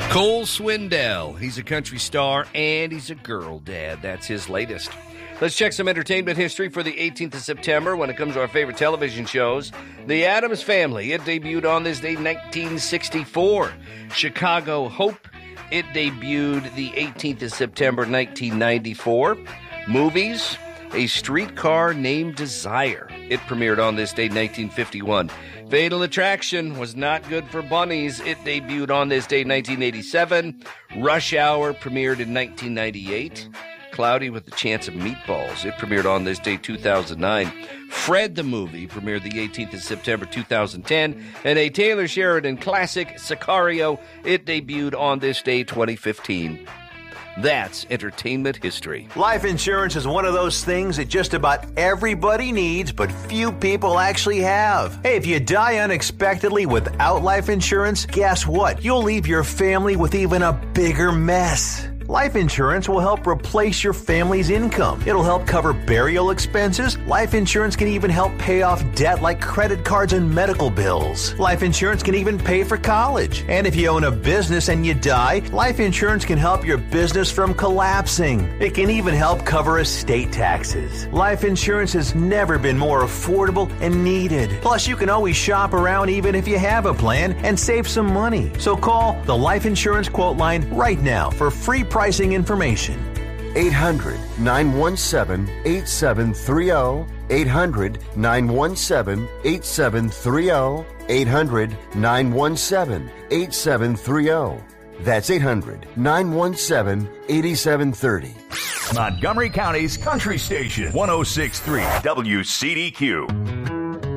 Cole Swindell, he's a country star and he's a girl dad. That's his latest. Let's check some entertainment history for the 18th of September when it comes to our favorite television shows. The Addams Family, it debuted on this day, 1964. Chicago Hope, it debuted the 18th of September, 1994. Movies, A Streetcar Named Desire, it premiered on this day, 1951. Fatal Attraction was not good for bunnies. It debuted on this day, 1987. Rush Hour premiered in 1998. Cloudy with a Chance of Meatballs. It premiered on this day, 2009. Fred the Movie premiered the 18th of September, 2010. And a Taylor Sheridan classic, Sicario, it debuted on this day, 2015. That's entertainment history. Life insurance is one of those things that just about everybody needs, but few people actually have. Hey, if you die unexpectedly without life insurance, guess what? You'll leave your family with even a bigger mess. Life insurance will help replace your family's income. It'll help cover burial expenses. Life insurance can even help pay off debt like credit cards and medical bills. Life insurance can even pay for college. And if you own a business and you die, life insurance can help your business from collapsing. It can even help cover estate taxes. Life insurance has never been more affordable and needed. Plus, you can always shop around even if you have a plan and save some money. So call the Life Insurance Quote Line right now for free pricing information. 800-917-8730. 800-917-8730. 800-917-8730. That's 800-917-8730. Montgomery County's Country Station, 106.3 WCDQ.